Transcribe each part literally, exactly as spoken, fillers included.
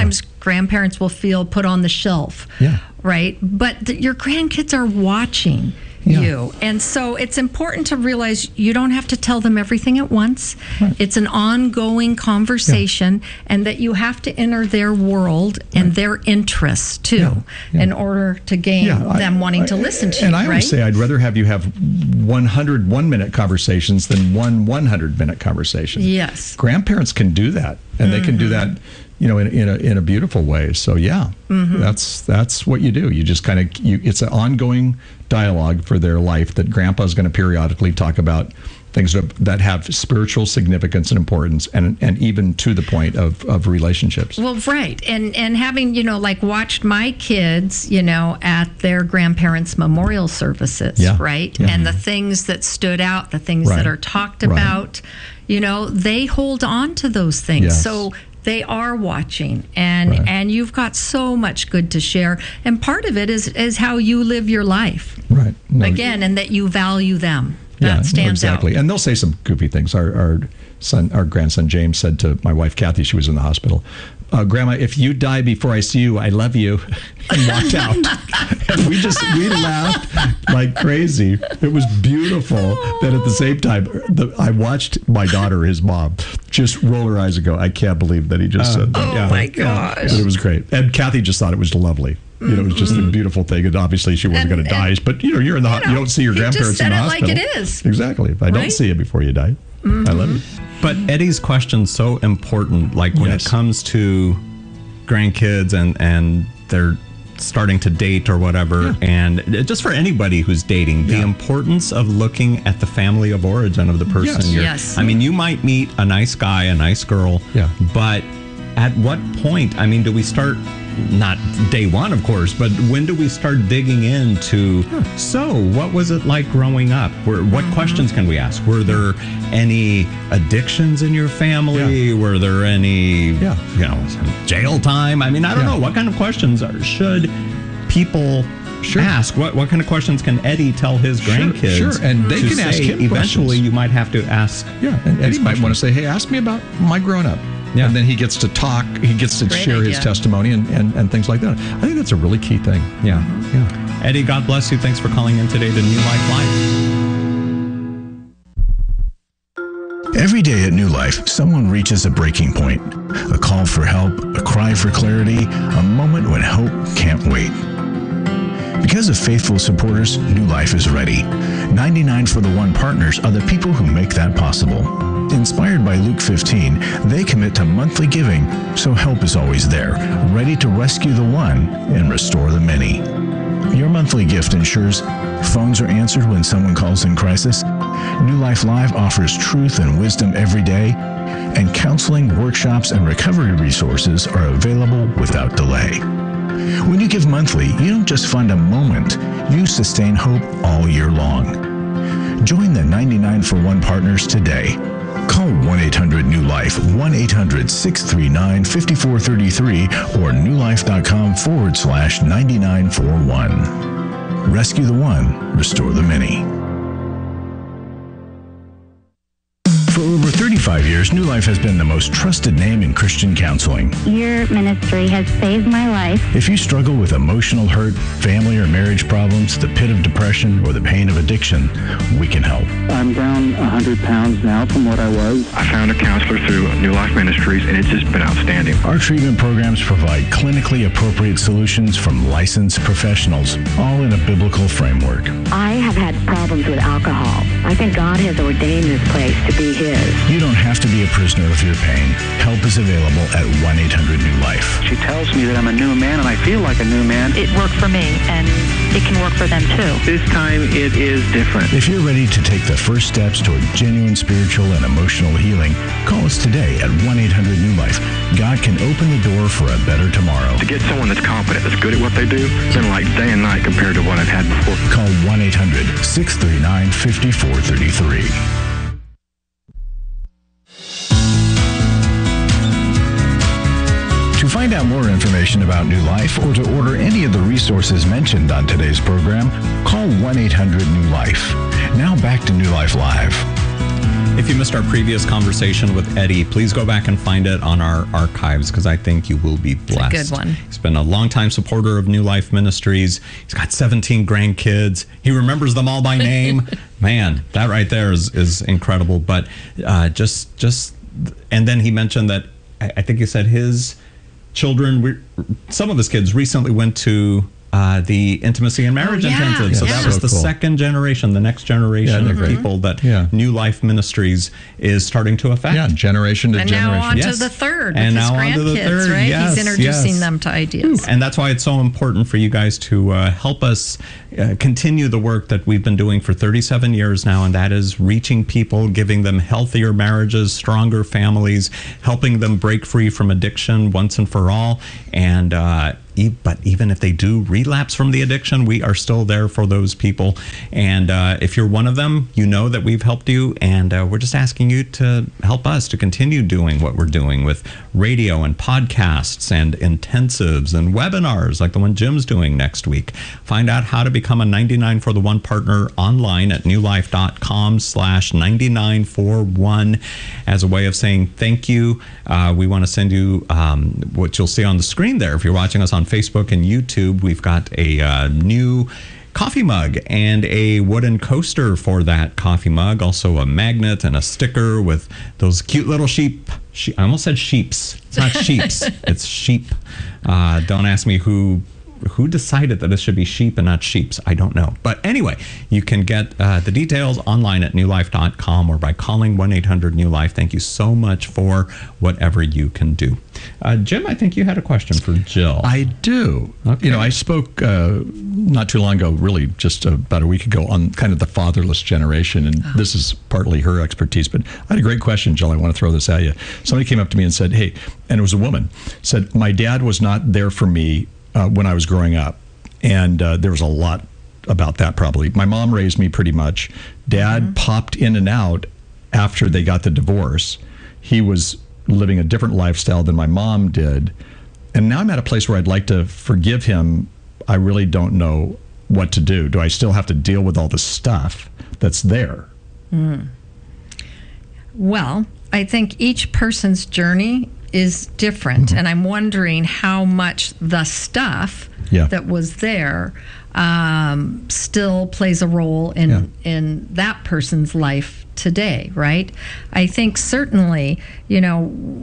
sometimes yeah. grandparents will feel put on the shelf, yeah. right? But th- your grandkids are watching yeah. you. And so it's important to realize you don't have to tell them everything at once. Right. It's an ongoing conversation, yeah. and that you have to enter their world and right. their interests, too, yeah. Yeah. in order to gain yeah, them I, wanting I, to listen to and you, I always right? say I'd rather have you have one hundred one-minute conversations than one hundred-minute conversation. Yes. Grandparents can do that, and mm-hmm. they can do that, you know, in, in a in a beautiful way. So yeah, mm-hmm. that's that's what you do. You just kind of you. It's an ongoing dialogue for their life that Grandpa's going to periodically talk about things that, that have spiritual significance and importance, and and even to the point of, of relationships. Well, right, and and having you know like watched my kids, you know, at their grandparents' memorial services, yeah. right, yeah. and the things that stood out, the things right. that are talked right. about, you know, they hold on to those things. Yes. So they are watching, and right. and you've got so much good to share. And part of it is is how you live your life, right? No, Again, and that you value them. That yeah, stands no, exactly. out. And they'll say some goofy things. Our, our son, our grandson James, said to my wife Kathy, she was in the hospital, uh, "Grandma, if you die before I see you, I love you," and walked out. And we just we laughed like crazy. It was beautiful. That at the same time, the, I watched my daughter, his mom, just roll her eyes and go, "I can't believe that he just uh, said that." Oh yeah, my gosh! Yeah, it was great. And Kathy just thought it was lovely. You know, it was just a beautiful thing, and obviously she wasn't going to die. But you know, you're in the you, know, you don't see your grandparents in the hospital. He just said it like it is. Exactly. If I right? don't see you before you die, mm-hmm. I love you. But Eddie's question's so important. Like when yes. it comes to grandkids and and they're starting to date or whatever, yeah. and just for anybody who's dating, yeah. the importance of looking at the family of origin of the person. Yes. You're, yes. I mean, you might meet a nice guy, a nice girl, yeah. but at what point? I mean, do we start? Not day one, of course, but when do we start digging into, yeah. so what was it like growing up? Were, what mm-hmm. questions can we ask? Were there any addictions in your family? Yeah. Were there any, yeah. you know, jail time? I mean, I don't yeah. know. What kind of questions are, should people sure. ask? What what kind of questions can Eddie tell his grandkids? Sure, sure. And they can say, ask him eventually questions. You might have to ask. Yeah, and Eddie might want to say, hey, ask me about my growing up. Yeah. And then he gets to talk, he gets to Great share idea. his testimony and, and, and things like that. I think that's a really key thing. Yeah. Mm-hmm. yeah. Eddie, God bless you. Thanks for calling in today to New Life Live. Every day at New Life, someone reaches a breaking point. A call for help, a cry for clarity, a moment when hope can't wait. Because of faithful supporters, New Life is ready. ninety-nine for the One partners are the people who make that possible. Inspired by Luke fifteen, they commit to monthly giving, so help is always there, ready to rescue the one and restore the many. Your monthly gift ensures phones are answered when someone calls in crisis, New Life Live offers truth and wisdom every day, and counseling, workshops, and recovery resources are available without delay. When you give monthly, you don't just fund a moment, you sustain hope all year long. Join the ninety-nine for one partners today. Call one eight hundred new life, one eight hundred six three nine five four three three or newlife.com forward slash 9941. Rescue the one, restore the many. For over thirty-five years, New Life has been the most trusted name in Christian counseling. Your ministry has saved my life. If you struggle with emotional hurt, family or marriage problems, the pit of depression, or the pain of addiction, we can help. I'm down one hundred pounds now from what I was. I found a counselor through New Life Ministries, and it's just been outstanding. Our treatment programs provide clinically appropriate solutions from licensed professionals, all in a biblical framework. I have had problems with alcohol. I think God has ordained this place to be His. You don't have to be a prisoner of your pain. Help is available at one eight hundred new life. She tells me that I'm a new man, and I feel like a new man. It worked for me, and it can work for them too. This time it is different. If you're ready to take the first steps toward genuine spiritual and emotional healing, call us today at one eight hundred new life. God can open the door for a better tomorrow. To get someone that's competent, that's good at what they do, it's been like day and night compared to what I've had before. Call one eight hundred six three nine five four three three. To find out more information about New Life or to order any of the resources mentioned on today's program, call one eight hundred new life. Now back to New Life Live. If you missed our previous conversation with Eddie, please go back and find it on our archives because I think you will be blessed. It's a good one. He's been a longtime supporter of New Life Ministries. He's got seventeen grandkids. He remembers them all by name. Man, that right there is, is incredible. But uh, just, just, and then he mentioned that I, I think he said his children, re- some of his kids recently went to Uh, the Intimacy and Marriage Oh, yeah. Intensive. So Yeah. that was So the cool. second generation, the next generation Yeah, of they're great. people that Yeah. New Life Ministries is starting to affect. Yeah, generation to And generation. now on Yes. to the third And with his now on to the grandkids, third. right? Yes, He's introducing yes. them to ideas. And that's why it's so important for you guys to uh, help us uh, continue the work that we've been doing for thirty-seven years now, and that is reaching people, giving them healthier marriages, stronger families, helping them break free from addiction once and for all. And uh, e- but even if they do relapse from the addiction, we are still there for those people. And uh, if you're one of them, you know that we've helped you, and uh, we're just asking you to help us to continue doing what we're doing with radio and podcasts and intensives and webinars like the one Jim's doing next week. Find out how to become a ninety-nine for the one partner online at newlife.com slash 99 for one as a way of saying thank you. Uh, we want to send you um, what you'll see on the screen there. If you're watching us on Facebook and YouTube, we've got a uh, new coffee mug and a wooden coaster for that coffee mug. Also a magnet and a sticker with those cute little sheep. She, I almost said sheeps. It's not sheeps. It's sheep. Uh, don't ask me who who decided that it should be sheep and not sheeps. I don't know. But anyway, you can get uh, the details online at new life dot com or by calling one eight hundred new life. Thank you so much for whatever you can do. Uh, Jim, I think you had a question for Jill. I do. Okay. You know, I spoke uh, not too long ago, really just about a week ago, on kind of the fatherless generation, and Oh. this is partly her expertise. But I had a great question, Jill. I want to throw this at you. Somebody came up to me and said, "Hey," and it was a woman, said, "My dad was not there for me uh, when I was growing up," and uh, there was a lot about that. Probably, my mom raised me pretty much. Dad mm-hmm. popped in and out after they got the divorce. He was living a different lifestyle than my mom did. And now I'm at a place where I'd like to forgive him. I really don't know what to do. Do I still have to deal with all the stuff that's there? Mm. Well, I think each person's journey is different. Mm-hmm. And I'm wondering how much the stuff yeah. that was there um, still plays a role in, yeah. in that person's life today, right? I think certainly, you know,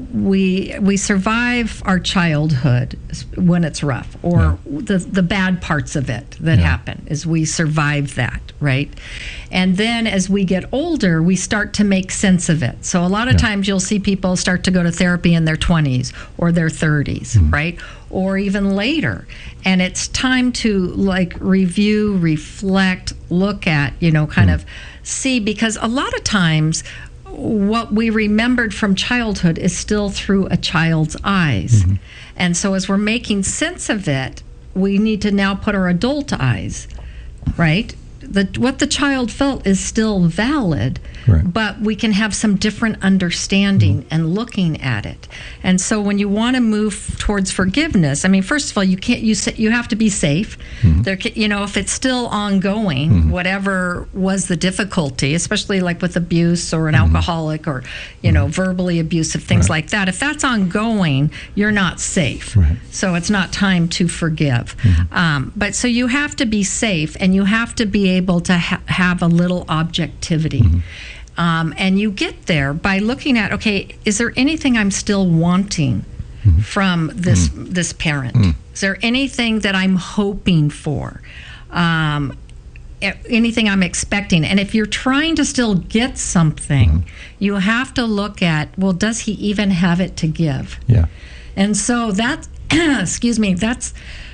we we survive our childhood when it's rough, or yeah. the the bad parts of it that yeah. happen, is we survive that, right? And then as we get older, we start to make sense of it. So a lot of yeah. times you'll see people start to go to therapy in their twenties or their thirties, mm-hmm. right? Or even later. And it's time to like review, reflect, look at, you know, kind mm-hmm. of see, because a lot of times what we remembered from childhood is still through a child's eyes. Mm-hmm. And so as we're making sense of it, we need to now put our adult eyes, right? The, what the child felt is still valid, right. but we can have some different understanding mm-hmm. and looking at it. And so when you want to move towards forgiveness, I mean, first of all, you can't, you you have to be safe. Mm-hmm. There, you know, if it's still ongoing, mm-hmm. whatever was the difficulty, especially like with abuse or an mm-hmm. alcoholic or, you mm-hmm. know, verbally abusive, things right. like that. If that's ongoing, you're not safe. Right. So it's not time to forgive. Mm-hmm. Um, but so you have to be safe, and you have to be able to ha- have a little objectivity. Mm-hmm. Um, and you get there by looking at, okay, is there anything I'm still wanting mm-hmm. from this mm-hmm. this parent? Mm-hmm. Is there anything that I'm hoping for? Um, anything I'm expecting? And if you're trying to still get something, mm-hmm. you have to look at, well, does he even have it to give? Yeah. And so that, excuse me, that's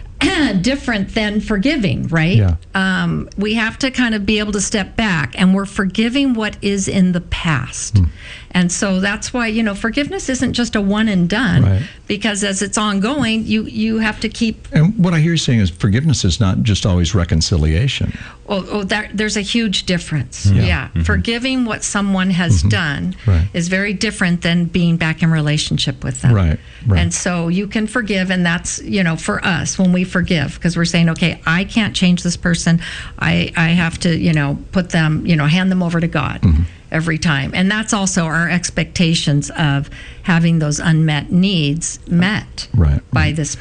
different than forgiving, right? Yeah. Um, we have to kind of be able to step back, and we're forgiving what is in the past. Mm. And so that's why, you know, forgiveness isn't just a one and done, right. because as it's ongoing, you, you have to keep... And what I hear you saying is forgiveness is not just always reconciliation. Well, oh, that, there's a huge difference. Yeah. yeah. Mm-hmm. Forgiving what someone has mm-hmm. done right. is very different than being back in relationship with them. Right, right. And so you can forgive, and that's, you know, for us, when we forgive, because we're saying, okay, I can't change this person. I, I have to, you know, put them, you know, hand them over to God. Mm-hmm. every time. And that's also our expectations of having those unmet needs met Right. by this